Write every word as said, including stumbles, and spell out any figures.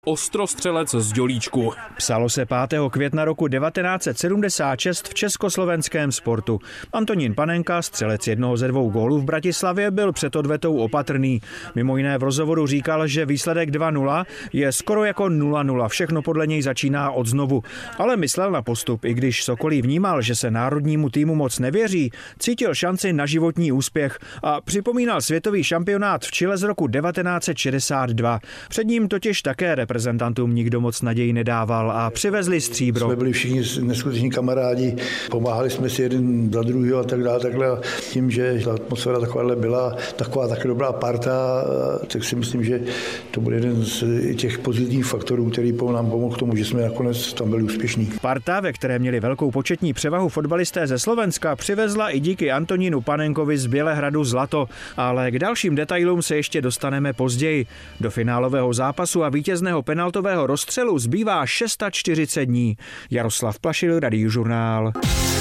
Ostrostřelec z Dělíčku. Psalo se pátého května roku devatenáct set sedmdesát šest v československém sportu. Antonín Panenka, střelec jednoho ze dvou gólů v Bratislavě, byl před odvetou opatrný. Mimo jiné v rozhovoru říkal, že výsledek dva nula je skoro jako nula nula, všechno podle něj začíná od znovu. Ale myslel na postup, i když Sokolí vnímal, že se národnímu týmu moc nevěří, cítil šanci na životní úspěch a připomínal světový šampionát v Chile z roku devatenáct set šedesát dva. Před ním totiž také reprezentantům nikdo moc naději nedával a přivezli stříbro. Jsme byli všichni neskuteční kamarádi, pomáhali jsme si jeden za druhého a tak dále, takhle. Tím, že ta atmosféra takováhle byla, taková tak dobrá parta, tak si myslím, že to bude jeden z těch pozitivních faktorů, který nám pomohl k tomu, že jsme nakonec tam byli úspěšní. Parta, ve které měli velkou početní převahu fotbalisté ze Slovenska, přivezla i díky Antonínu Panenkovi z Bělehradu zlato, ale k dalším detailům se ještě dostaneme později. Do finálového zápasu a vítězného penaltového rozstřelu zbývá čtyřicet šest dní. Jaroslav Plašil, Radiožurnál.